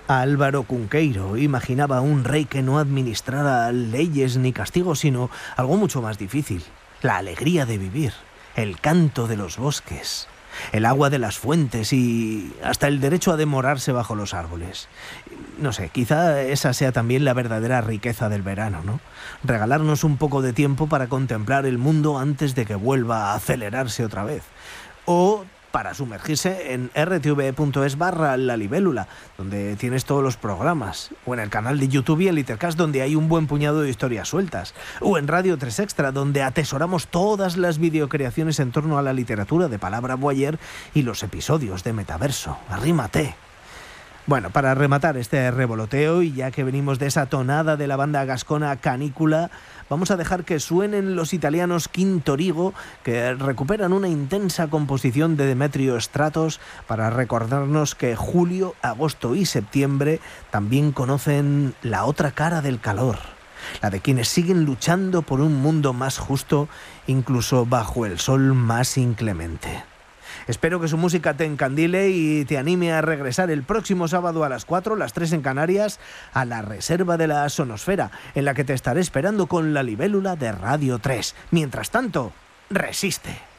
Álvaro Cunqueiro imaginaba un rey que no administrara leyes ni castigos, sino algo mucho más difícil: la alegría de vivir, el canto de los bosques, el agua de las fuentes y hasta el derecho a demorarse bajo los árboles. No sé, quizá esa sea también la verdadera riqueza del verano, ¿no? Regalarnos un poco de tiempo para contemplar el mundo antes de que vuelva a acelerarse otra vez. O para sumergirse en rtve.es/La Libélula, donde tienes todos los programas, o en el canal de YouTube y el Litercast, donde hay un buen puñado de historias sueltas, o en Radio 3 Extra, donde atesoramos todas las videocreaciones en torno a la literatura de Palabra Boyer y los episodios de Metaverso. Arrímate. Bueno, para rematar este revoloteo, y ya que venimos de esa tonada de la banda gascona Canícula, vamos a dejar que suenen los italianos Quintorigo, que recuperan una intensa composición de Demetrio Stratos para recordarnos que julio, agosto y septiembre también conocen la otra cara del calor, la de quienes siguen luchando por un mundo más justo, incluso bajo el sol más inclemente. Espero que su música te encandile y te anime a regresar el próximo sábado a las 4, las 3 en Canarias, a la Reserva de la Sonosfera, en la que te estaré esperando con La Libélula de Radio 3. Mientras tanto, resiste.